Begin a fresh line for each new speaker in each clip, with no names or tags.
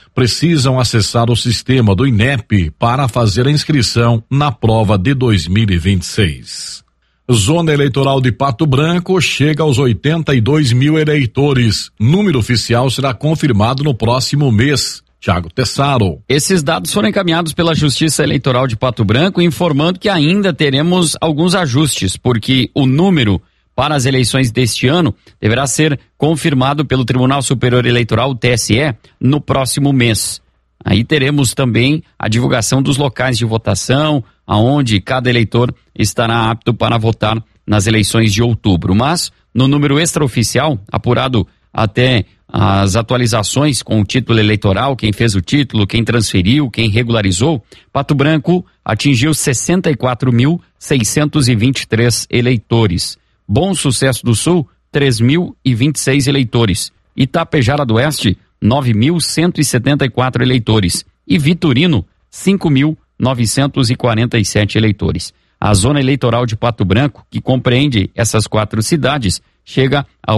precisam acessar o sistema do INEP para fazer a inscrição na prova de 2026. Zona Eleitoral de Pato Branco chega aos 82 mil eleitores. Número oficial será confirmado no próximo mês. Thiago Tessaro.
Esses dados foram encaminhados pela Justiça Eleitoral de Pato Branco, informando que ainda teremos alguns ajustes, porque o número para as eleições deste ano deverá ser confirmado pelo Tribunal Superior Eleitoral, o TSE, no próximo mês. Aí teremos também a divulgação dos locais de votação, aonde cada eleitor estará apto para votar nas eleições de outubro. Mas, no número extraoficial, apurado até as atualizações com o título eleitoral, quem fez o título, quem transferiu, quem regularizou, Pato Branco atingiu 64.623 eleitores. Bom Sucesso do Sul, 3.026 eleitores. Itapejara do Oeste, 9.174 eleitores. E Vitorino, 5.947 eleitores. A zona eleitoral de Pato Branco, que compreende essas 4 cidades, chega a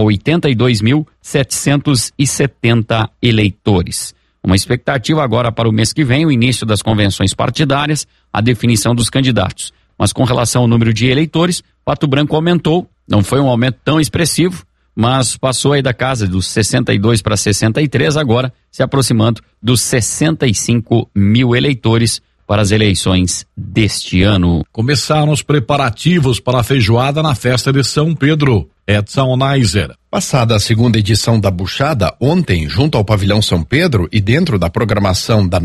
82.770 eleitores. Uma expectativa agora para o mês que vem, o início das convenções partidárias, a definição dos candidatos. Mas com relação ao número de eleitores, Pato Branco aumentou, não foi um aumento tão expressivo, mas passou aí da casa dos 62 para 63, agora se aproximando dos 65 mil eleitores para as eleições deste ano.
Começaram os preparativos para a feijoada na festa de São Pedro. Edson Neiser.
Passada a segunda edição da Buchada, ontem, junto ao Pavilhão São Pedro e dentro da programação da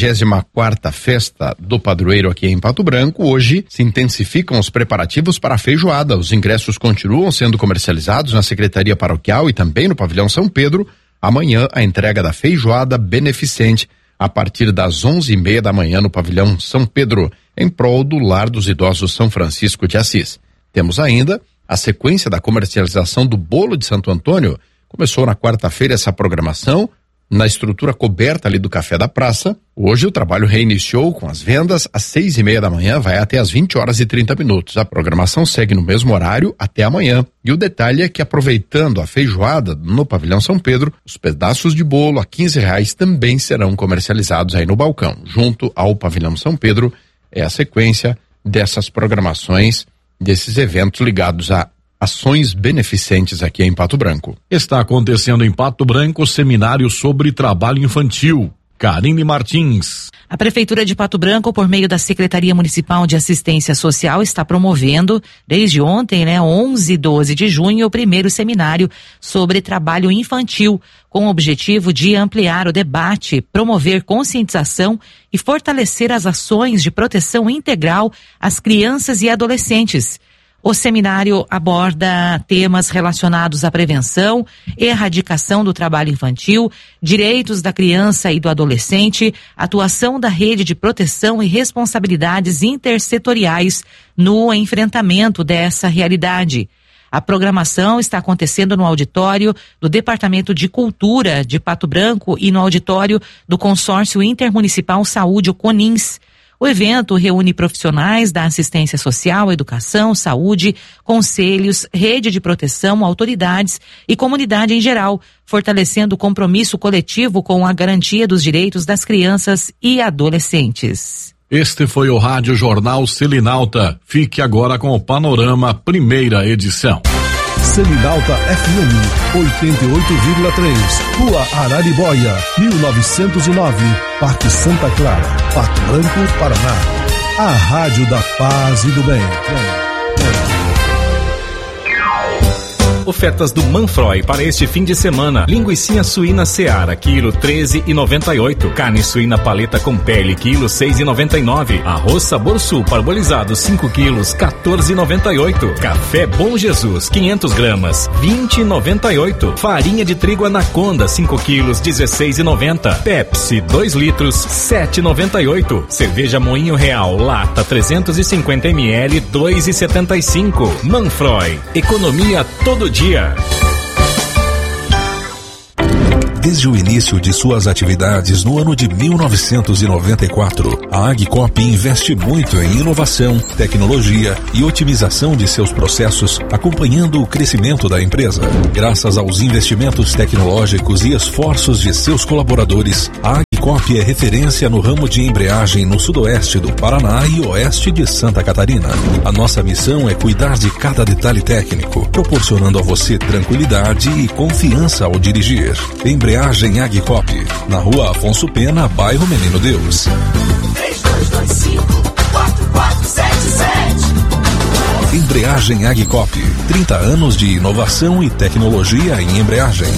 94ª Festa do Padroeiro aqui em Pato Branco, hoje se intensificam os preparativos para a feijoada. Os ingressos continuam sendo comercializados na Secretaria Paroquial e também no Pavilhão São Pedro. Amanhã, a entrega da feijoada beneficente a partir das 11h30 da manhã no Pavilhão São Pedro, em prol do Lar dos Idosos São Francisco de Assis. Temos ainda a sequência da comercialização do bolo de Santo Antônio. Começou na quarta-feira essa programação, na estrutura coberta ali do Café da Praça. Hoje o trabalho reiniciou com as vendas às 6h30 da manhã, vai até às 20h30. A programação segue no mesmo horário até amanhã. E o detalhe é que, aproveitando a feijoada no Pavilhão São Pedro, os pedaços de bolo a R$15 também serão comercializados aí no balcão. Junto ao Pavilhão São Pedro, é a sequência dessas programações, desses eventos ligados a ações beneficentes aqui em Pato Branco.
Está acontecendo em Pato Branco o seminário sobre trabalho infantil. Karine Martins.
A Prefeitura de Pato Branco, por meio da Secretaria Municipal de Assistência Social, está promovendo, desde ontem, 11 e 12 de junho, o primeiro seminário sobre trabalho infantil, com o objetivo de ampliar o debate, promover conscientização e fortalecer as ações de proteção integral às crianças e adolescentes. O seminário aborda temas relacionados à prevenção, erradicação do trabalho infantil, direitos da criança e do adolescente, atuação da rede de proteção e responsabilidades intersetoriais no enfrentamento dessa realidade. A programação está acontecendo no auditório do Departamento de Cultura de Pato Branco e no auditório do Consórcio Intermunicipal Saúde, o CONINS. O evento reúne profissionais da assistência social, educação, saúde, conselhos, rede de proteção, autoridades e comunidade em geral, fortalecendo o compromisso coletivo com a garantia dos direitos das crianças e adolescentes.
Este foi o Rádio Jornal Selinalta. Fique agora com o Panorama, primeira edição.
Selinalta FM 88,3, Rua Araribóia, 1909, Parque Santa Clara, Pato Branco, Paraná. A Rádio da Paz e do Bem.
Ofertas do Manfroy para este fim de semana. Linguiça suína Seara, quilo 13,98. Carne suína paleta com pele, quilo 6,99. Arroz Sabor Sul parbolizado 5 quilos, 14,98. Café Bom Jesus, 500 gramas, 20,98. Farinha de trigo Anaconda, 5 quilos, 16,90. Pepsi, 2 litros, 7,98. Cerveja Moinho Real, lata 350 ml, 2,75. Manfroy, economia todo dia.
Desde o início de suas atividades no ano de 1994, a Agcop investe muito em inovação, tecnologia e otimização de seus processos, acompanhando o crescimento da empresa. Graças aos investimentos tecnológicos e esforços de seus colaboradores, a Agcop Agicop é referência no ramo de embreagem no sudoeste do Paraná e oeste de Santa Catarina. A nossa missão é cuidar de cada detalhe técnico, proporcionando a você tranquilidade e confiança ao dirigir. Embreagem Agicop, na Rua Afonso Pena, bairro Menino Deus. 3225-4477. Embreagem Agicop, 30 anos de inovação e tecnologia em embreagem.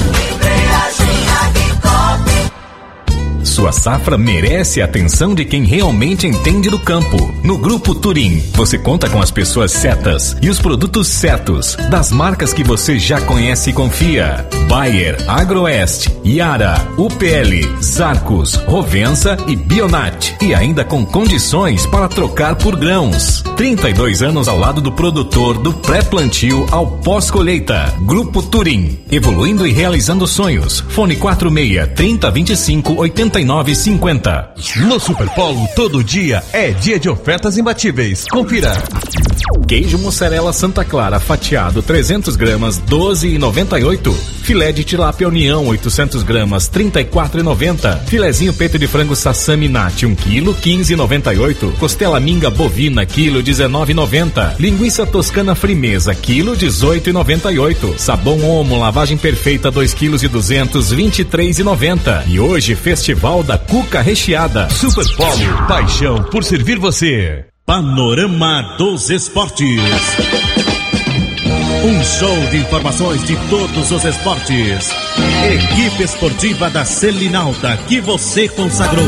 Sua safra merece a atenção de quem realmente entende do campo. No Grupo Turim, você conta com as pessoas certas e os produtos certos, das marcas que você já conhece e confia. Bayer, Agroeste, Yara, UPL, Zarcos, Rovensa e Bionat. E ainda com condições para trocar por grãos. 32 anos ao lado do produtor, do pré-plantio ao pós-colheita. Grupo Turim, evoluindo e realizando sonhos. Fone 46-3025-8950.
No Superpolo, todo dia é dia de ofertas imbatíveis. Confira.
Queijo mussarela Santa Clara fatiado 300 gramas 12,98. Filé de tilápia União 800 gramas 34,90. Filezinho peito de frango Sassami Nati 1 kg 15,98. Costela minga bovina quilo 19,90. Linguiça toscana Frimeza quilo 18,98. Sabão Omo lavagem perfeita 2 kg e 200 23,90. E hoje festival da cuca recheada.
Superpolo, paixão por servir você. Panorama dos Esportes. Um show de informações de todos os esportes. Equipe esportiva da Selinalta que você consagrou.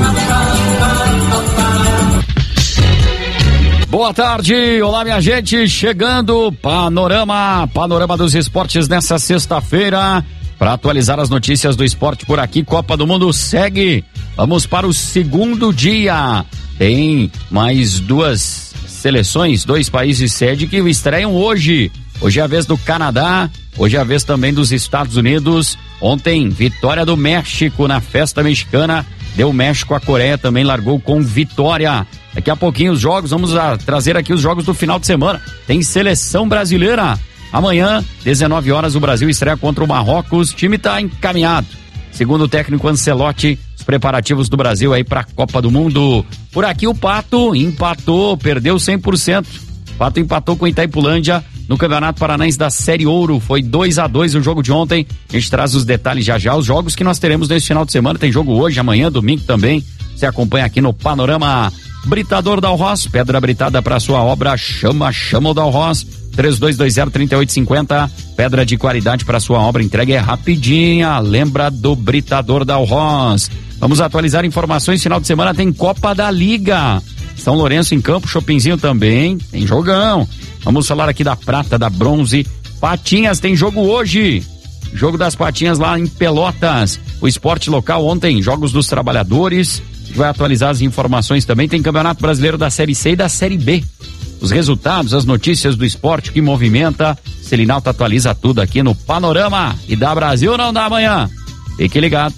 Boa tarde, olá minha gente, chegando Panorama dos Esportes nessa sexta-feira. Para atualizar as notícias do esporte por aqui, Copa do Mundo segue. Vamos para o segundo dia. Tem mais duas seleções, 2 países sede que estreiam hoje. Hoje é a vez do Canadá, hoje é a vez também dos Estados Unidos. Ontem, vitória do México na festa mexicana. Deu México, a Coreia também largou com vitória. Daqui a pouquinho os jogos, vamos trazer aqui os jogos do final de semana. Tem seleção brasileira. Amanhã, 19 horas, o Brasil estreia contra o Marrocos. O time está encaminhado. Segundo o técnico Ancelotti, os preparativos do Brasil aí para a Copa do Mundo. Por aqui o Pato empatou, perdeu 100%. O Pato empatou com o Itaipulândia no Campeonato Paranaense da Série Ouro. Foi 2-2 o jogo de ontem. A gente traz os detalhes já. Os jogos que nós teremos nesse final de semana. Tem jogo hoje, amanhã, domingo também. Você acompanha aqui no Panorama. Britador Dalros, pedra britada para sua obra, chama o Dalros. 3220-3850, pedra de qualidade para sua obra, entrega é rapidinha, lembra do Britador Dalros. Vamos atualizar informações, final de semana tem Copa da Liga, São Lourenço em campo, Chopinzinho também, tem jogão. Vamos falar aqui da prata, da bronze, Patinhas tem jogo hoje, jogo das Patinhas lá em Pelotas, o esporte local ontem, jogos dos trabalhadores, a gente vai atualizar as informações também, tem Campeonato Brasileiro da Série C e da Série B. Os resultados, as notícias do esporte que movimenta. Selinalta atualiza tudo aqui no Panorama. E dá Brasil ou não dá amanhã? Fique ligado.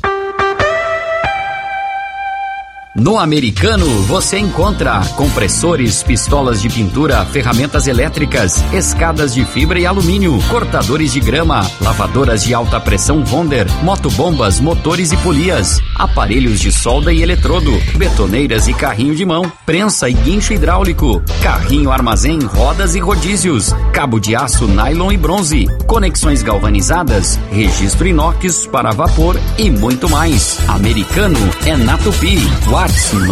No Americano você encontra compressores, pistolas de pintura, ferramentas elétricas, escadas de fibra e alumínio, cortadores de grama, lavadoras de alta pressão Wonder, motobombas, motores e polias, aparelhos de solda e eletrodo, betoneiras e carrinho de mão, prensa e guincho hidráulico, carrinho armazém, rodas e rodízios, cabo de aço, nylon e bronze, conexões galvanizadas, registro inox para vapor e muito mais. Americano é na Tupi. WhatsApp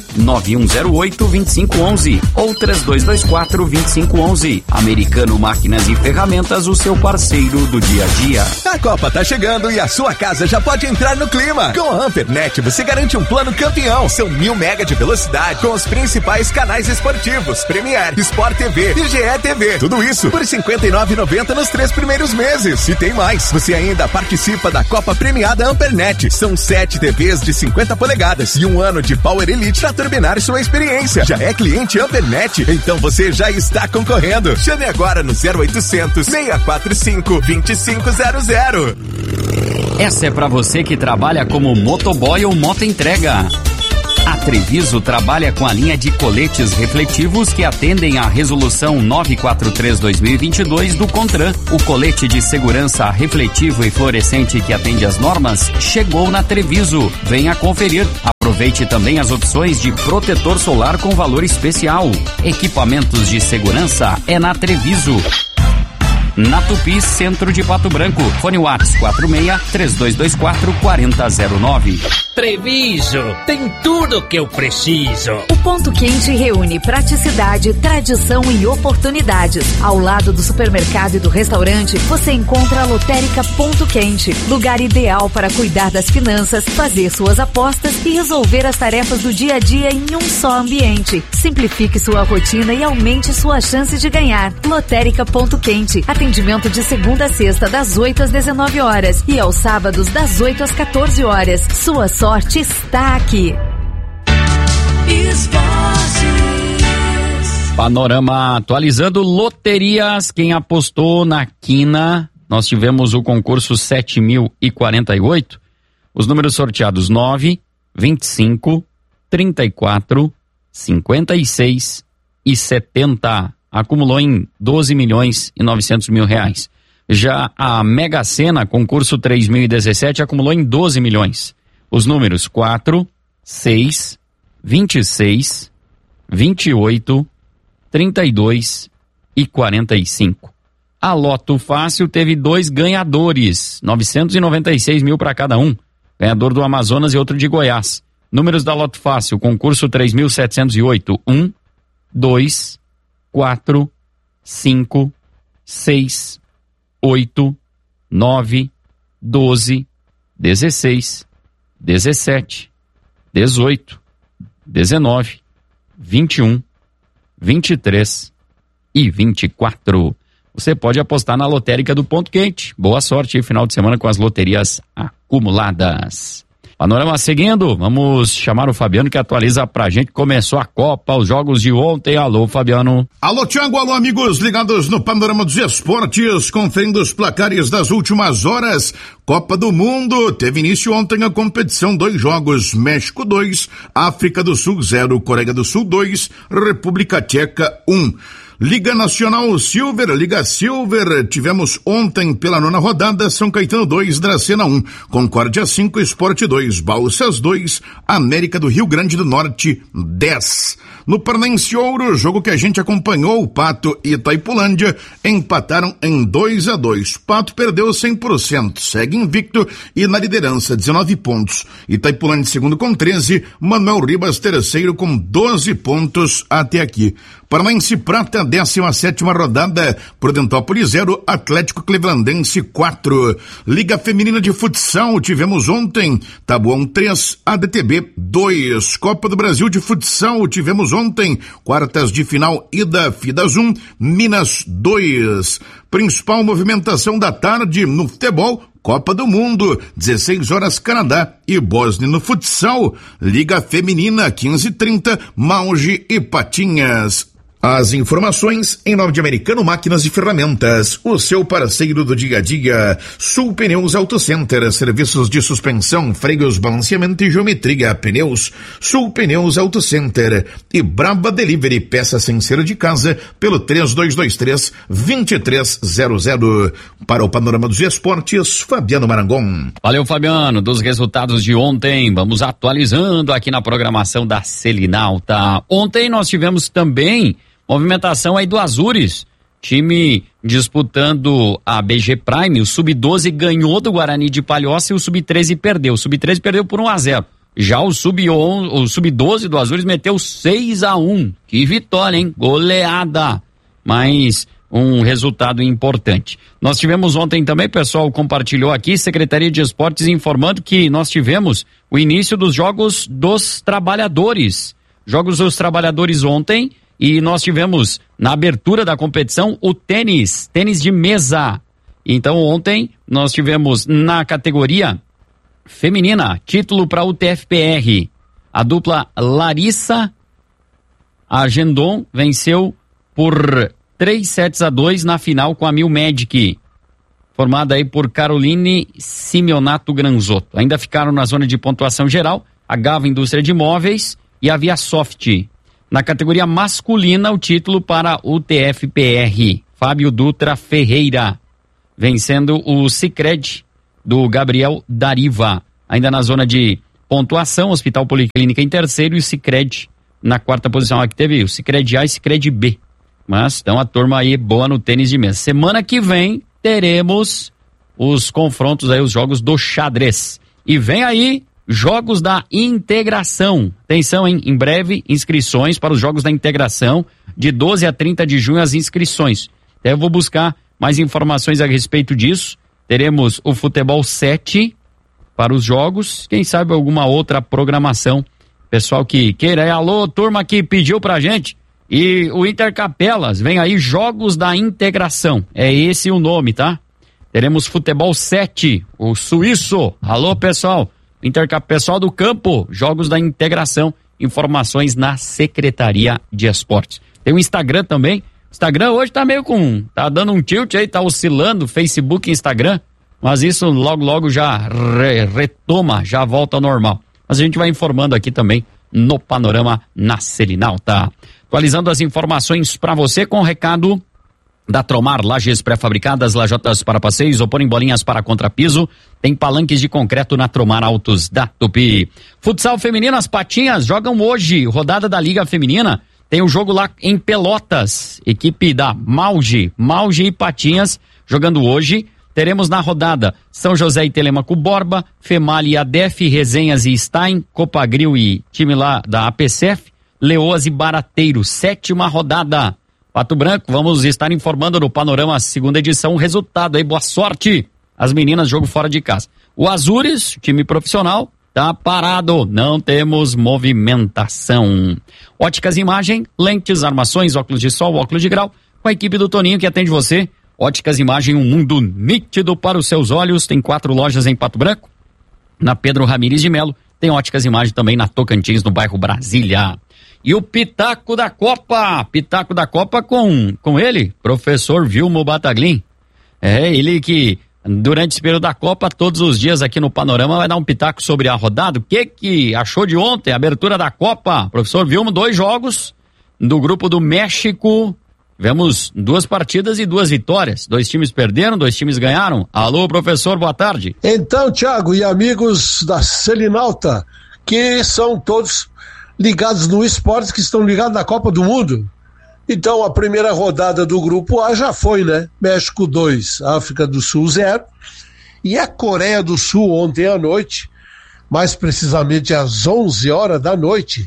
99108-2511 ou 3224-2511. Americano Máquinas e Ferramentas, o seu parceiro do dia a dia.
A Copa tá chegando e a sua casa já pode entrar no clima. Com a Ampernet você garante um plano campeão. São 1000 mega de velocidade com os principais canais esportivos, Premier, Sport TV e GE TV. Tudo isso por R$ 59,90 nos 3 primeiros meses. E tem mais, você ainda participa da Copa Premiada Ampernet. São 7 TVs de 50 polegadas e um ano de Power Elite para turbinar sua experiência. Já é cliente Ampernet? Então você já está concorrendo. Chame agora no 0800 645 2500.
Essa é para você que trabalha como motoboy ou motoentrega. A Treviso trabalha com a linha de coletes refletivos que atendem à resolução 943/2022 do CONTRAN. O colete de segurança refletivo e fluorescente que atende às normas chegou na Treviso. Venha conferir. A Aproveite também as opções de protetor solar com valor especial. Equipamentos de segurança é na Treviso. Na Tupi, centro de Pato Branco. Fone Whats 46-3224-4009.
Treviso, tem tudo que eu preciso.
O Ponto Quente reúne praticidade, tradição e oportunidades. Ao lado do supermercado e do restaurante, você encontra a Lotérica Ponto Quente. Lugar ideal para cuidar das finanças, fazer suas apostas e resolver as tarefas do dia a dia em um só ambiente. Simplifique sua rotina e aumente suas chances de ganhar. Lotérica Ponto Quente. Atendimento de segunda a sexta, das 8 às 19 horas e aos sábados, das 8 às 14 horas. Sua sorte está aqui.
Panorama atualizando loterias. Quem apostou na quina, nós tivemos o concurso 7.048. Os números sorteados 9, 25, 34, 56 e 70. Acumulou em 12.900.000 reais. Já a Mega Sena, concurso 3.017, acumulou em 12 milhões. Os números 4, 6, 26, 28, 32 e 45. A Loto Fácil teve 2 ganhadores, 996 mil para cada um. Ganhador do Amazonas e outro de Goiás. Números da Loto Fácil, concurso 3.708, 1, 2, 4, 5, 6, 8, 9, 12, 16, 17, 18, 19, 21, 23 e 24. Você pode apostar na lotérica do Ponto Quente. Boa sorte aí, final de semana com as loterias acumuladas. Panorama seguindo, vamos chamar o Fabiano que atualiza pra gente. Começou a Copa, os jogos de ontem. Alô, Fabiano.
Alô, Thiago, alô, amigos ligados no Panorama dos Esportes, conferindo os placares das últimas horas. Copa do Mundo, teve início ontem a competição, 2 jogos, México 2, África do Sul 0, Coreia do Sul 2, República Tcheca 1. Liga Nacional Silver, Liga Silver, tivemos ontem pela 9ª rodada, São Caetano 2, Dracena 1, Concórdia 5, Esporte 2, Balsas 2, América do Rio Grande do Norte 10. No Paranaense Ouro, jogo que a gente acompanhou, o Pato e Itaipulândia empataram em 2-2. Pato perdeu 100%, segue invicto e na liderança, 19 pontos. Itaipulândia segundo com 13, Manuel Ribas terceiro com 12 pontos até aqui. Paranaense Prata, 17ª rodada, Prudentópolis 0, Atlético Clevelandense 4. Liga Feminina de Futsal, tivemos ontem, Tabuão 3, ADTB 2. Copa do Brasil de Futsal, tivemos ontem, quartas de final, Ida Fidas 1, Minas 2. Principal movimentação da tarde no futebol, Copa do Mundo, 16 horas Canadá e Bósnia no futsal, Liga Feminina 15h30, Mauge e Patinhas. As informações em nome de Americano Máquinas e Ferramentas, o seu parceiro do dia a dia. Sul Pneus Auto Center, serviços de suspensão, freios, balanceamento e geometria, pneus. Sul Pneus Auto Center e Braba Delivery, peças sem ser de casa, pelo 3223-2300. Para o Panorama dos Esportes, Fabiano Marangon.
Valeu, Fabiano, dos resultados de ontem, vamos atualizando aqui na programação da Selinalta. Ontem nós tivemos também movimentação aí do Azures, time disputando a BG Prime, o Sub-12 ganhou do Guarani de Palhoça e o Sub-13 perdeu. O Sub-13 perdeu por 1-0. Já o Sub-12 do Azures meteu 6-1. Que vitória, hein? Goleada. Mas um resultado importante. Nós tivemos ontem também, pessoal compartilhou aqui, Secretaria de Esportes informando que nós tivemos o início dos Jogos dos Trabalhadores. Jogos dos Trabalhadores ontem. E nós tivemos, na abertura da competição, o tênis de mesa. Então, ontem, nós tivemos na categoria feminina, título para o TFPR. A dupla Larissa Argendon venceu por 3-2 na final com a Mil Magic, formada aí por Caroline Simeonato Granzotto. Ainda ficaram na zona de pontuação geral a Gava Indústria de Móveis e a Viasoft. Na categoria masculina, o título para o TFPR, Fábio Dutra Ferreira, vencendo o Sicredi do Gabriel Dariva. Ainda na zona de pontuação, Hospital Policlínica em terceiro e o Sicredi na quarta posição. Aqui teve o Sicredi A e o Sicredi B. Mas então a turma aí boa no tênis de mesa. Semana que vem teremos os confrontos aí, os jogos do xadrez. E vem aí jogos da integração. Atenção, hein? Em breve, inscrições para os jogos da integração, de 12 a 30 de junho as inscrições. Até eu vou buscar mais informações a respeito disso. Teremos o futebol 7 para os jogos, quem sabe alguma outra programação. Pessoal que queira, alô, turma que pediu pra gente. E o Intercapelas, vem aí jogos da integração. É esse o nome, tá? Teremos futebol 7, o suíço. Alô, pessoal. Pessoal do campo, jogos da integração. Informações na Secretaria de Esportes. Tem o Instagram também. O Instagram hoje tá meio tá dando um tilt aí, tá oscilando, Facebook e Instagram. Mas isso logo já retoma, já volta ao normal. Mas a gente vai informando aqui também no Panorama na Selinalta. Atualizando as informações para você com o recado da Tromar, lajes pré-fabricadas, lajotas para passeios, opor em bolinhas para contrapiso, tem palanques de concreto na Tromar Autos da Tupi. Futsal feminino, as Patinhas jogam hoje, rodada da Liga Feminina, tem um jogo lá em Pelotas, equipe da Mauge e Patinhas jogando hoje. Teremos na rodada São José e Telêmaco Borba, Female e ADEF, Resenhas e Stein, Copagril e time lá da APCF, Leoas e Barateiro, 7ª rodada. Pato Branco, vamos estar informando no Panorama, segunda edição, o resultado aí, boa sorte. As meninas, jogo fora de casa. O Azures, time profissional, tá parado, não temos movimentação. Óticas Imagem, lentes, armações, óculos de sol, óculos de grau, com a equipe do Toninho que atende você. Óticas Imagem, um mundo nítido para os seus olhos, tem 4 lojas em Pato Branco, na Pedro Ramires de Melo, tem Óticas Imagem também na Tocantins, no bairro Brasília. E o Pitaco da Copa com ele, professor Vilmo Bataglin. É, ele que durante esse período da Copa, todos os dias aqui no Panorama, vai dar um pitaco sobre a rodada. O que achou de ontem, a abertura da Copa? Professor Vilmo, 2 jogos do grupo do México. Tivemos 2 partidas e 2 vitórias. 2 times perderam, 2 times ganharam. Alô, professor, boa tarde.
Então, Thiago e amigos da Selinalta, que são todos ligados no esporte, que estão ligados na Copa do Mundo. Então, a primeira rodada do grupo A já foi, né? México 2, África do Sul 0. E a Coreia do Sul, ontem à noite, mais precisamente às 11 horas da noite,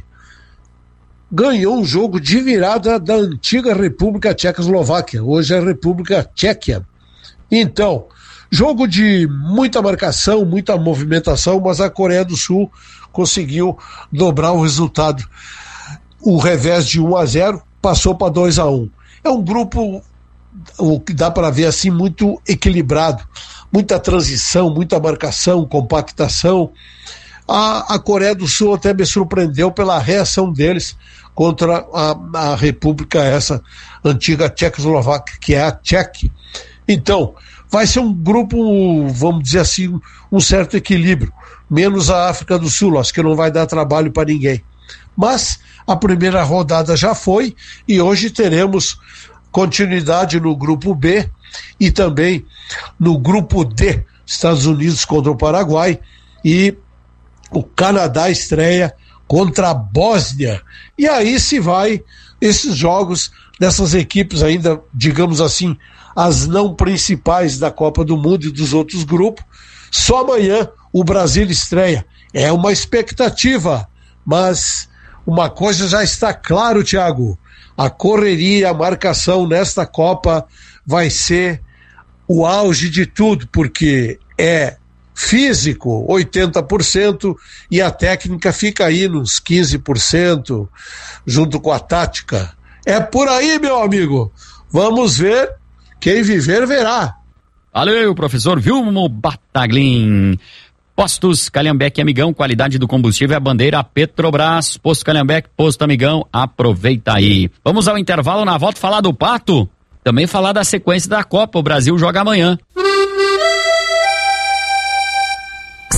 ganhou um jogo de virada da antiga República Tchecoslováquia. Hoje é a República Tchequia. Então, jogo de muita marcação, muita movimentação, mas a Coreia do Sul conseguiu dobrar o resultado. O revés de 1-0 passou para 2-1. É um grupo, o que dá para ver assim, muito equilibrado. Muita transição, muita marcação, compactação. A Coreia do Sul até me surpreendeu pela reação deles contra a República, essa antiga Tchecoslováquia, que é a Tchequia. Então, vai ser um grupo, vamos dizer assim, um certo equilíbrio, menos a África do Sul, acho que não vai dar trabalho para ninguém. Mas a primeira rodada já foi e hoje teremos continuidade no grupo B e também no grupo D, Estados Unidos contra o Paraguai e o Canadá estreia contra a Bósnia. E aí se vai esses jogos dessas equipes ainda, digamos assim, as não principais da Copa do Mundo e dos outros grupos. Só amanhã o Brasil estreia. É uma expectativa, mas uma coisa já está claro, Thiago. A correria, a marcação nesta Copa vai ser o auge de tudo, porque é físico, 80%, e a técnica fica aí nos 15%, junto com a tática. É por aí, meu amigo. Vamos ver, quem viver verá.
Valeu, professor Vilmo Bataglin. Postos Calhambeque Amigão, qualidade do combustível é a bandeira Petrobras. Posto Calhambeque, Posto Amigão, aproveita aí. Vamos ao intervalo, na volta falar do Pato, também falar da sequência da Copa. O Brasil joga amanhã.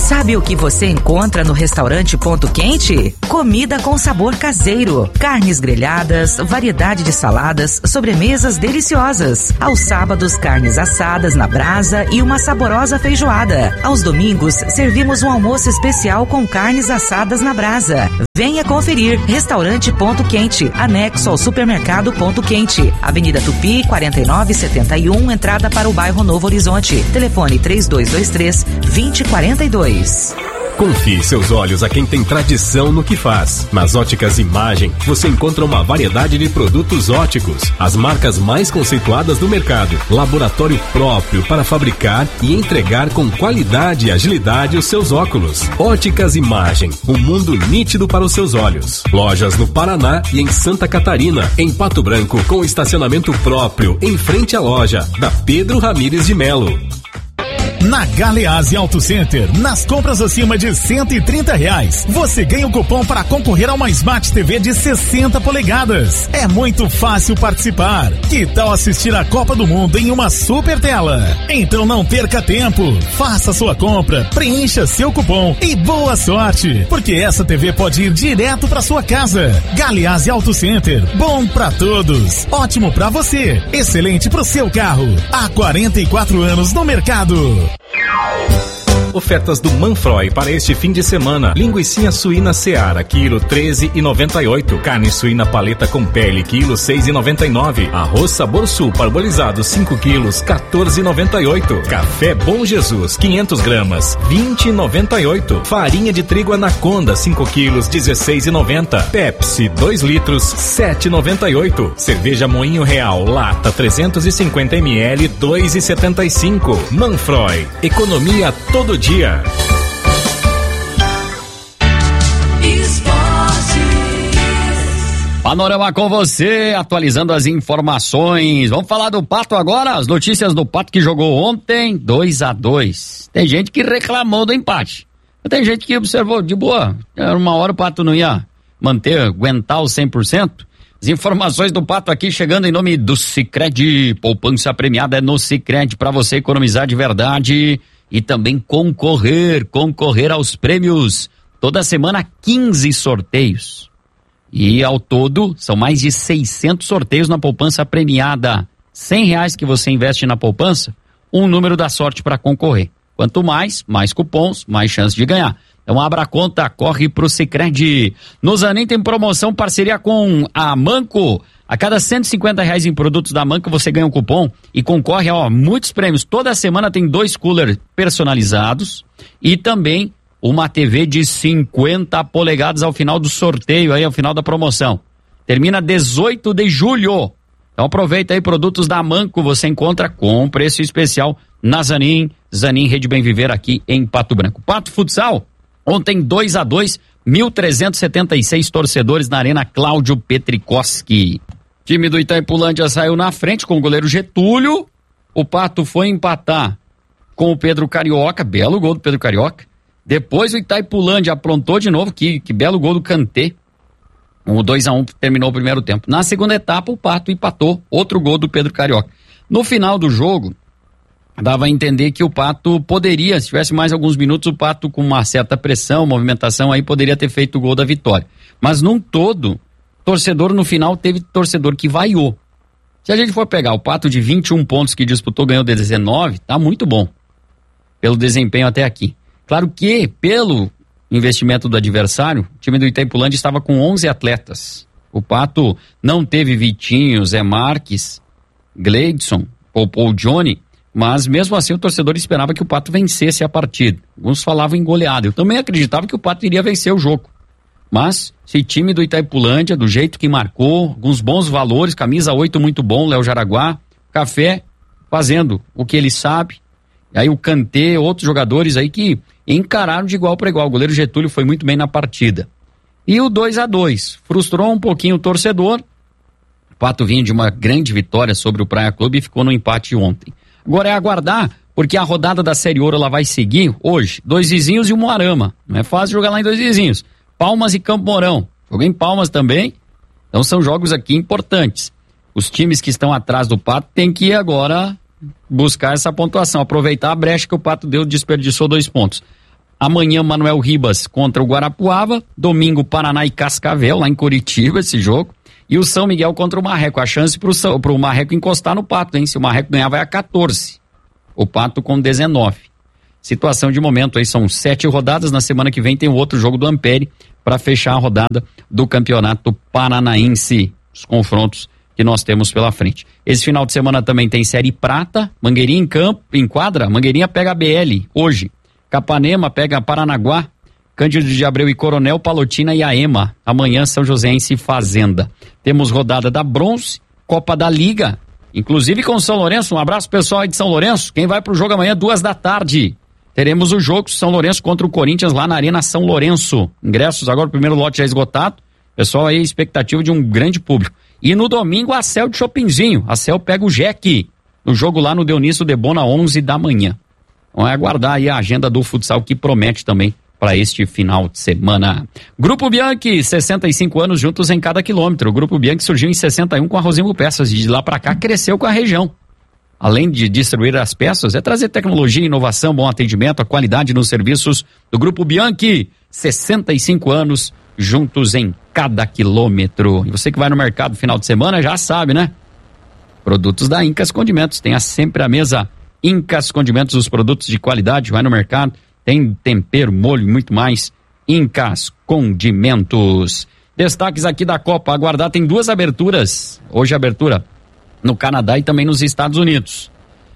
Sabe o que você encontra no restaurante Ponto Quente? Comida com sabor caseiro, carnes grelhadas, variedade de saladas, sobremesas deliciosas. Aos sábados, carnes assadas na brasa e uma saborosa feijoada. Aos domingos, servimos um almoço especial com carnes assadas na brasa. Venha conferir. Restaurante Ponto Quente, anexo ao supermercado Ponto Quente. Avenida Tupi, 4971, entrada para o bairro Novo Horizonte. Telefone 3223-2042.
Confie seus olhos a quem tem tradição no que faz. Nas Óticas Imagem, você encontra uma variedade de produtos óticos, as marcas mais conceituadas do mercado, laboratório próprio para fabricar e entregar com qualidade e agilidade os seus óculos. Óticas Imagem, um mundo nítido para os seus olhos. Lojas no Paraná e em Santa Catarina, em Pato Branco, com estacionamento próprio, em frente à loja, da Pedro Ramires de Melo.
Na Galeazzi Auto Center, nas compras acima de R$130, você ganha um cupom para concorrer a uma Smart TV de 60 polegadas. É muito fácil participar. Que tal assistir a Copa do Mundo em uma super tela? Então não perca tempo. Faça sua compra, preencha seu cupom e boa sorte, porque essa TV pode ir direto para sua casa. Galeazzi Auto Center, bom para todos, ótimo para você, excelente para o seu carro. Há 44 anos no mercado.
Ofertas do Manfroy para este fim de semana. Linguicinha suína Seara, quilo 13,98. Carne suína paleta com pele, quilo 6,99. Arroz Sabor Sul parbolizado 5 quilos, 14,98. Café Bom Jesus, 500 gramas, 20,98. Farinha de trigo Anaconda, 5 quilos, 16,90. Pepsi, 2 litros, 7,98. Cerveja Moinho Real, lata 350 ml, 2,75. Manfroy, economia todo dia.
Panorama com você, atualizando as informações. Vamos falar do Pato agora, as notícias do Pato que jogou ontem, 2-2. Tem gente que reclamou do empate. Tem gente que observou de boa, uma hora o Pato não ia aguentar os 100%. As informações do Pato aqui chegando em nome do Sicredi. Poupança premiada é no Sicredi para você economizar de verdade e também concorrer aos prêmios. Toda semana 15 sorteios. E ao todo são mais de 600 sorteios na poupança premiada. R$100 que você investe na poupança, um número da sorte para concorrer. Quanto mais cupons, mais chance de ganhar. Então abra a conta, corre pro Sicredi. No Zanin tem promoção, parceria com a Manco. A cada R$150 em produtos da Manco você ganha um cupom e concorre a muitos prêmios. Toda semana tem 2 coolers personalizados e também uma TV de 50 polegadas ao final do sorteio, aí ao final da promoção. Termina 18 de julho. Então aproveita aí, produtos da Manco você encontra com preço especial na Zanin Rede Bem Viver aqui em Pato Branco. Pato Futsal, ontem 2-2, 1.376 torcedores na Arena Cláudio Petrikoski. Time do Itaipulândia saiu na frente com o goleiro Getúlio. O Pato foi empatar com o Pedro Carioca, belo gol do Pedro Carioca. Depois o Itaipulândia aprontou de novo, que belo gol do Kanté. O 2-1 terminou o primeiro tempo. Na segunda etapa o Pato empatou, outro gol do Pedro Carioca. No final do jogo, dava a entender que o Pato poderia, se tivesse mais alguns minutos, o Pato com uma certa pressão, movimentação, aí poderia ter feito o gol da vitória. Mas num todo, torcedor no final teve torcedor que vaiou. Se a gente for pegar o Pato de 21 pontos que disputou, ganhou 19, tá muito bom. Pelo desempenho até aqui. Claro que, pelo investimento do adversário, o time do Itaipulândia estava com 11 atletas. O Pato não teve Vitinho, Zé Marques, Gleidson, Paul Johnny, mas mesmo assim o torcedor esperava que o Pato vencesse a partida. Alguns falavam em goleada. Eu também acreditava que o Pato iria vencer o jogo. Mas, esse time do Itaipulândia, do jeito que marcou, alguns bons valores, camisa 8 muito bom, Léo Jaraguá, Café fazendo o que ele sabe. E aí o Kanté, outros jogadores aí que encararam de igual para igual. O goleiro Getúlio foi muito bem na partida. E o 2-2 frustrou um pouquinho o torcedor. O Pato vinha de uma grande vitória sobre o Praia Clube e ficou no empate ontem. Agora é aguardar, porque a rodada da Série Ouro ela vai seguir hoje. 2 Vizinhos e o Moarama. Não é fácil jogar lá em 2 Vizinhos. Palmas e Campo Mourão. Joguei em Palmas também. Então são jogos aqui importantes. Os times que estão atrás do Pato têm que agora buscar essa pontuação, aproveitar a brecha que o Pato desperdiçou 2 pontos. Amanhã, Manuel Ribas contra o Guarapuava. Domingo, Paraná e Cascavel, lá em Curitiba, esse jogo. E o São Miguel contra o Marreco. A chance pro Marreco encostar no Pato, hein? Se o Marreco ganhar, vai a 14. O Pato com 19. Situação de momento aí, são 7 rodadas. Na semana que vem tem o outro jogo do Ampere para fechar a rodada do Campeonato Paranaense. Os confrontos que nós temos pela frente. Esse final de semana também tem Série Prata. Mangueirinha em quadra. Mangueirinha pega a BL hoje. Capanema pega Paranaguá, Cândido de Abreu e Coronel, Palotina e Aema. Amanhã, São Joséense e Fazenda. Temos rodada da Bronze, Copa da Liga, inclusive com São Lourenço. Um abraço pessoal aí de São Lourenço. Quem vai pro jogo amanhã, 2h. Teremos o jogo São Lourenço contra o Corinthians lá na Arena São Lourenço. Ingressos agora, o primeiro lote já esgotado. Pessoal aí, expectativa de um grande público. E no domingo, a Cel de Chopinzinho. A Cel pega o Jeque no jogo lá no Dionísio Debona, 11h. Vamos aguardar aí a agenda do futsal que promete também para este final de semana. Grupo Bianchi, 65 anos juntos em cada quilômetro. O Grupo Bianchi surgiu em 61 com a Rosimbo Peças e de lá para cá cresceu com a região. Além de distribuir as peças, é trazer tecnologia, inovação, bom atendimento, a qualidade nos serviços do Grupo Bianchi. 65 anos juntos em cada quilômetro. E você que vai no mercado final de semana já sabe, né? Produtos da Incas Condimentos. Tenha sempre a mesa Incas Condimentos, os produtos de qualidade. Vai no mercado, tem tempero, molho e muito mais. Incas Condimentos. Destaques aqui da Copa. Aguardar, tem 2 aberturas. Hoje abertura no Canadá e também nos Estados Unidos.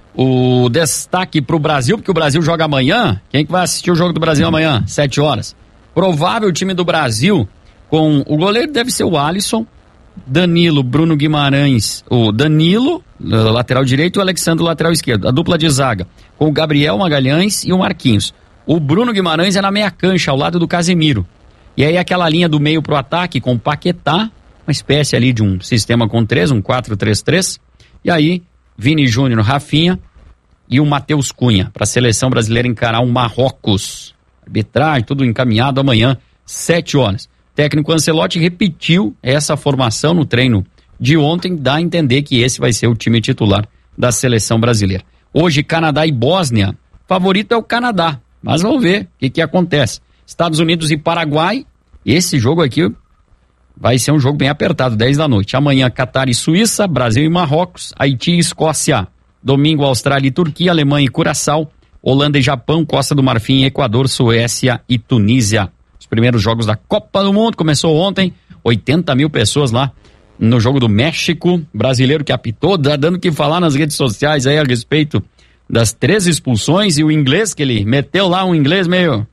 O destaque pro Brasil, porque o Brasil joga amanhã. Quem que vai assistir o jogo do Brasil amanhã? 7h. Provável time do Brasil com o goleiro deve ser o Alisson, Danilo, Bruno Guimarães, o Danilo, lateral direito, e o Alexandre, lateral esquerdo. A dupla de zaga com o Gabriel Magalhães e o Marquinhos. O Bruno Guimarães é na meia cancha, ao lado do Casemiro. E aí aquela linha do meio pro ataque com o Paquetá, uma espécie ali de um sistema com 3, um 4-3-3. E aí, Vini Júnior, Rafinha e o Matheus Cunha, para a seleção brasileira encarar o Marrocos. Arbitragem, tudo encaminhado amanhã, 7h. Técnico Ancelotti repetiu essa formação no treino de ontem, dá a entender que esse vai ser o time titular da seleção brasileira. Hoje, Canadá e Bósnia. Favorito é o Canadá, mas vamos ver o que acontece. Estados Unidos e Paraguai. Esse jogo aqui vai ser um jogo bem apertado, 10h. Amanhã, Catar e Suíça, Brasil e Marrocos, Haiti e Escócia. Domingo, Austrália e Turquia, Alemanha e Curaçao, Holanda e Japão, Costa do Marfim, Equador, Suécia e Tunísia. Os primeiros jogos da Copa do Mundo começou ontem, 80 mil pessoas lá no jogo do México. Brasileiro que apitou, dando o que falar nas redes sociais aí a respeito das 13 expulsões, e o inglês que ele meteu lá, um inglês meio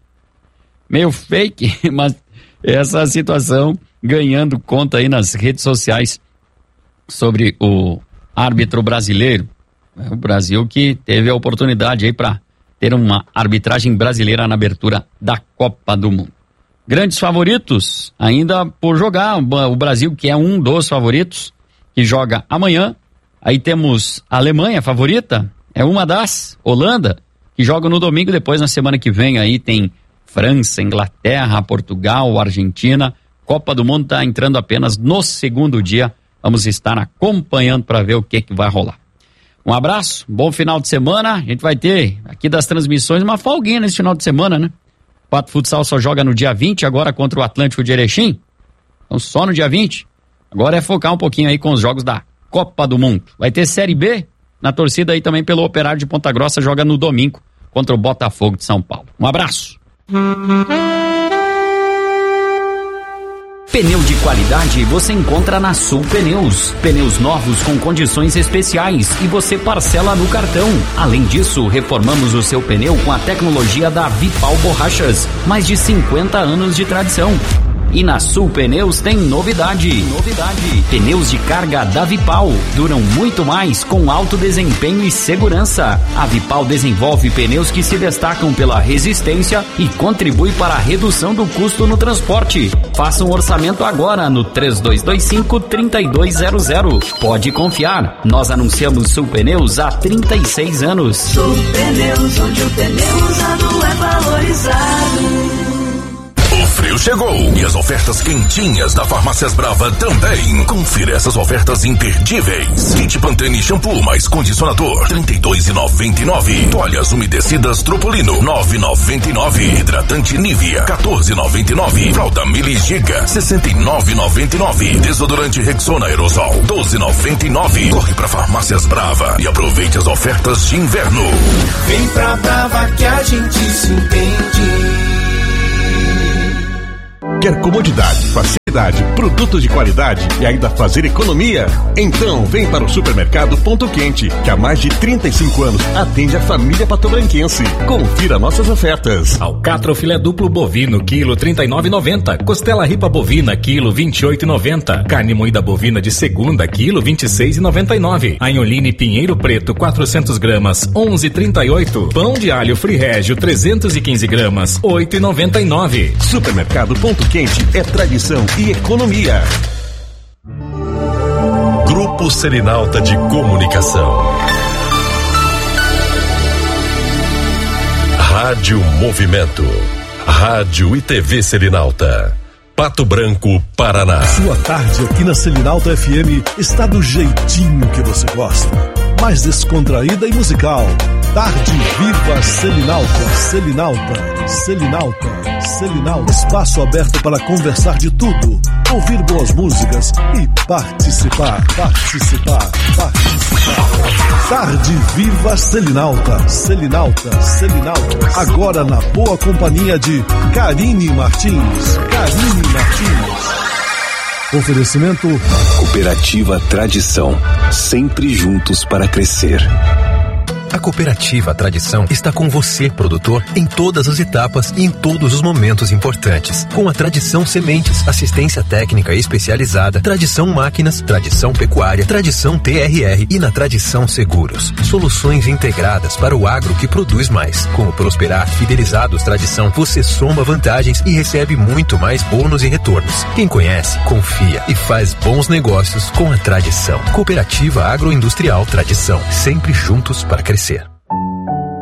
fake, mas essa situação ganhando conta aí nas redes sociais sobre o árbitro brasileiro. O Brasil que teve a oportunidade aí para ter uma arbitragem brasileira na abertura da Copa do Mundo. Grandes favoritos ainda por jogar, o Brasil que é um dos favoritos, que joga amanhã. Aí temos a Alemanha favorita, é uma das, Holanda, que joga no domingo. Depois na semana que vem aí tem França, Inglaterra, Portugal, Argentina. Copa do Mundo está entrando apenas no segundo dia, vamos estar acompanhando para ver o que vai rolar. Um abraço, bom final de semana. A gente vai ter aqui das transmissões uma folguinha nesse final de semana, né? O Pato Futsal só joga no dia 20 agora contra o Atlântico de Erechim. Então só no dia 20. Agora é focar um pouquinho aí com os jogos da Copa do Mundo. Vai ter Série B na torcida aí também pelo Operário de Ponta Grossa, joga no domingo contra o Botafogo de São Paulo. Um abraço.
Pneu de qualidade você encontra na Sul Pneus. Pneus novos com condições especiais e você parcela no cartão. Além disso, reformamos o seu pneu com a tecnologia da Vipal Borrachas. Mais de 50 anos de tradição. E na Sul Pneus tem novidade. Pneus de carga da Vipal duram muito mais com alto desempenho e segurança. A Vipal desenvolve pneus que se destacam pela resistência e contribui para a redução do custo no transporte. Faça um orçamento agora no 3225-3200. Pode confiar, nós anunciamos Sul Pneus há 36 anos.
Sul Pneus, onde o pneu usado é valorizado.
frio chegou e as ofertas quentinhas da Farmácias Brava também. Confira essas ofertas imperdíveis. Kit Pantene shampoo mais condicionador, R$32,99. Toalhas umedecidas Tropolino, R$9,99. Hidratante Nivea, R$14,99. Fralda Mili Giga, R$69,99. Desodorante Rexona Aerosol, R$12,99. Corre pra Farmácias Brava e aproveite as ofertas de inverno.
Vem pra Brava que a gente se entende.
Quer comodidade, facilidade, produtos de qualidade e ainda fazer economia? Então vem para o Supermercado Ponto Quente, que há mais de 35 anos atende a família patobranquense. Confira nossas ofertas.
Alcatra filé duplo bovino, quilo R$39,90. Costela ripa bovina, quilo R$28,90. Carne moída bovina de segunda, quilo R$26,99. Anholine Pinheiro Preto, 400 gramas, R$11,38. Pão de alho Free Régio, 315 gramas, R$8,99.
Supermercado Ponto Quente é tradição e economia.
Grupo Selinalta de Comunicação. Rádio Movimento. Rádio e TV Selinalta. Pato Branco, Paraná.
Sua tarde aqui na Selinalta FM está do jeitinho que você gosta. Mais descontraída e musical. Tarde Viva Selinalta, Selinalta, Selinalta, Selinalta. Espaço aberto para conversar de tudo, ouvir boas músicas e participar. Tarde Viva Selinalta, Selinalta, Selinalta. Agora na boa companhia de Karine Martins. Oferecimento
Cooperativa Tradição, sempre juntos para crescer.
A Cooperativa Tradição está com você, produtor, em todas as etapas e em todos os momentos importantes. Com a Tradição Sementes, assistência técnica especializada, Tradição Máquinas, Tradição Pecuária, Tradição TRR e na Tradição Seguros. Soluções integradas para o agro que produz mais. Com o Prosperar Fidelizados Tradição, você soma vantagens e recebe muito mais bônus e retornos. Quem conhece, confia e faz bons negócios com a Tradição. Cooperativa Agroindustrial Tradição, sempre juntos para crescer.